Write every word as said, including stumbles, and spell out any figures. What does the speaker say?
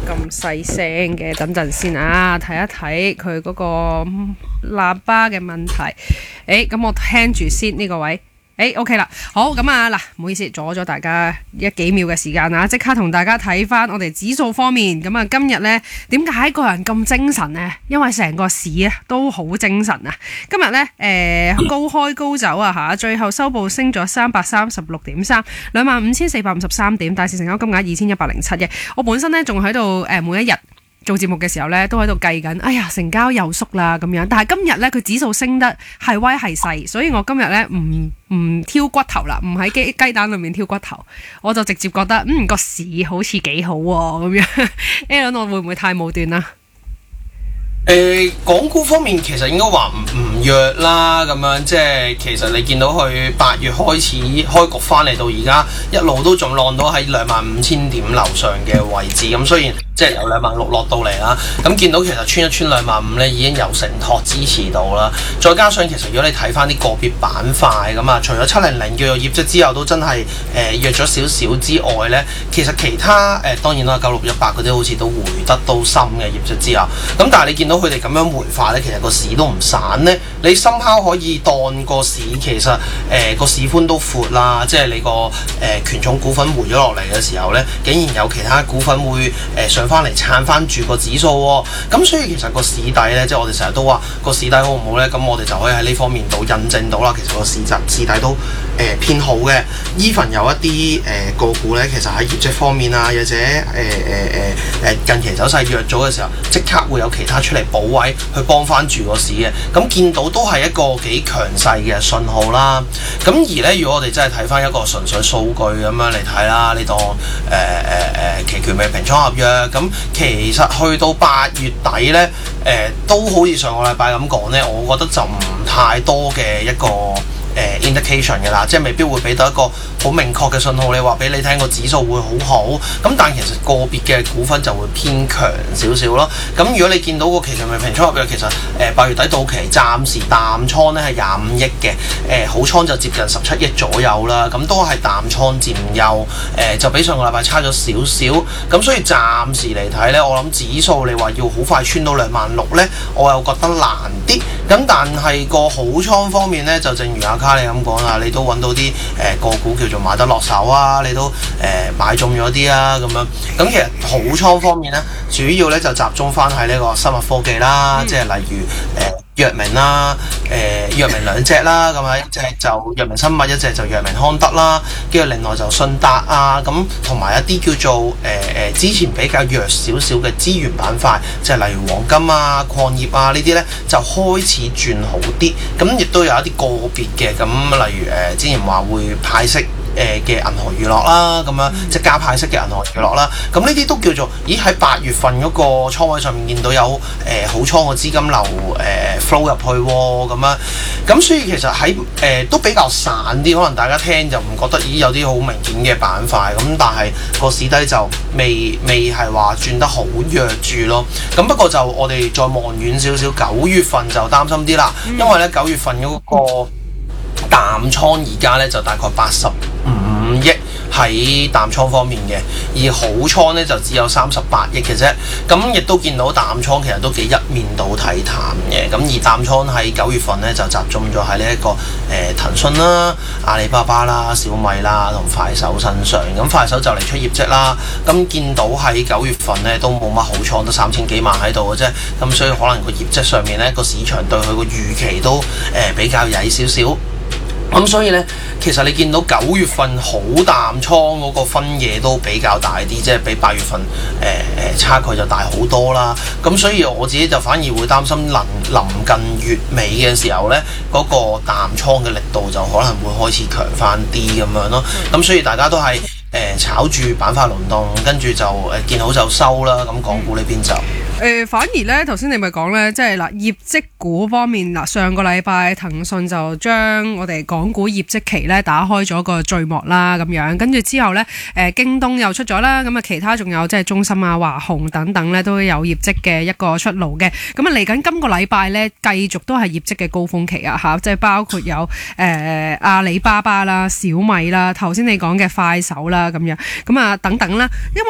咁細聲嘅，等陣先啊，睇一睇佢嗰個喇叭嘅問題。誒，咁我聽住先呢個位。誒 OK 啦，好咁啊嗱，唔好意思阻咗大家一幾秒嘅時間啊，即刻同大家睇翻我哋指數方面。咁啊，今日呢點解個人咁精神呢？因為成個市啊都好精神啊。今日呢，誒、呃、高開高走啊吓，最後收報升咗三百三十六點三，兩萬五千四百五十三點，大市成交金額二千一百零七億。我本身呢仲喺度誒每一日做節目嘅時候咧，都喺度計緊，哎呀，成交又縮啦咁樣。但係今日咧，佢指數升得係威係勢，所以我今日咧唔唔挑骨頭啦，唔喺雞雞蛋裏面挑骨頭，我就直接覺得，嗯，個市好似幾好喎咁樣。Alan，我會唔會太武斷啦？ 誒、呃，港股方面其實應該話唔唔弱啦，咁樣即係其實你見到佢八月開始開局翻嚟到而家，一路都仲浪到喺兩萬五千點樓上嘅位置，咁雖然即係由兩萬六落到嚟啦，咁見到其實穿一穿兩萬五咧已經有承托支持到啦，再加上其實如果你睇翻啲個別板塊咁啊，除咗七零零叫做業績之後都真係誒、呃、弱咗少少之外咧，其實其他誒、呃、當然啦九六一八嗰啲好似都回得都深嘅業績之後，咁但係你見到佢哋咁樣回化咧，其實個市都唔散咧，你深拋可以當個市其實誒個、呃、市寬都闊啦，即係你個誒、呃、權重股份回咗落嚟嘅時候咧，竟然有其他股份會誒、呃、上翻嚟撐翻住個指數喎，咁所以其實個市底咧，即係我哋成日都話個市底好唔好咧，咁我哋就可以喺呢方面度印證到啦，其實個市集市底都誒、呃、偏好嘅。even 有一啲誒、呃、個股咧，其實喺業績方面啊，或者誒誒誒誒近期走勢弱咗嘅時候，即刻會有其他出嚟補位去幫翻住個市嘅，咁見到都係一個幾強勢嘅信號啦。咁而咧，如果我哋真係睇翻一個純粹數據咁樣嚟睇啦，呢當誒誒誒期權未平倉合約，咁其實去到八月底咧，誒、呃、都好似上個禮拜咁講咧，我覺得就唔太多嘅一個誒、呃、indication 嘅啦，即係未必會俾到一個好明確嘅信號，你話俾你聽個指數會好好，咁但係其實個別嘅股份就會偏強少少咯。咁如果你見到個期權未平倉合約，其實誒八、呃、月底到期，暫時淡倉咧係廿五億嘅，誒、呃、好倉就接近十七億左右啦，咁都係淡倉佔優，誒、呃、就比上個禮拜差咗少少，咁所以暫時嚟睇咧，我諗指數你話要好快穿到兩萬六咧，我又覺得難啲。咁但係個好倉方面咧，就正如阿卡你咁講啦，你都揾到啲誒、呃、個股叫做買得落手啊，你都誒、呃、買中咗啲啊咁樣。咁其實好倉方面咧，主要咧就集中翻喺呢個生物科技啦，嗯、即係例如誒。呃藥明啦，誒、呃、藥明兩隻啦，咁啊一隻就藥明生物，一隻就藥明康德啦，跟住另外就信達啊，咁同埋一啲叫做誒誒、呃、之前比較弱少少嘅資源板塊，即係例如黃金啊、礦業啊呢啲咧，就開始轉好啲，咁亦都有一啲個別嘅，咁例如誒、呃、之前話會派息。誒嘅銀河娛樂啦，咁樣即係加派息嘅銀河娛樂啦，咁呢啲都叫做，咦喺八月份嗰個倉位上面見到有誒、呃、好倉嘅資金流誒、呃、flow 入去喎、哦，咁樣，咁所以其實喺誒、呃、都比較散啲，可能大家聽就唔覺得咦有啲好明顯嘅板塊，咁但係個市底就未未係話轉得好弱住咯，咁不過就我哋再望遠少少，九月份就擔心啲啦，因為咧九月份嗰個淡倉而家咧就大概八十五億喺淡倉方面嘅，而好倉咧就只有三十八億嘅啫。咁亦都見到淡倉其實都幾一面倒睇淡嘅。咁而淡倉喺九月份咧就集中咗喺呢一個誒、呃、騰訊啦、阿里巴巴啦、小米啦同快手身上。咁快手就嚟出業績啦。咁見到喺九月份咧都冇乜好倉，得三千幾萬喺度嘅啫。咁所以可能個業績上面咧個市場對佢個預期都誒、呃、比較曳少少。咁所以咧，其實你見到九月份好淡倉嗰個分野都比較大啲，即係比八月份誒誒、呃、差距就大好多啦。咁所以我自己就反而會擔心臨臨近月尾嘅時候咧，嗰、那個淡倉嘅力度就可能會開始強翻啲咁樣咯。咁所以大家都係誒、呃、炒住板塊輪動，跟住就誒、呃、見好就收啦。咁港股呢邊就。 誒、呃，反而咧，頭先你咪講咧，即係嗱，業績股方面嗱，上個禮拜騰訊就將我哋港股業績期咧打開咗個序幕啦，咁樣，跟住之後咧，誒、呃，京東又出咗啦，咁啊，其他仲有即係中芯啊、華虹等等咧，都有業績嘅一個出爐嘅，咁啊，嚟緊今個禮拜咧，繼續都係業績嘅高峰期啊，吓，即係包括有誒、呃、阿里巴巴啦、小米啦，頭先你講嘅快手啦，咁樣，咁啊等等啦，因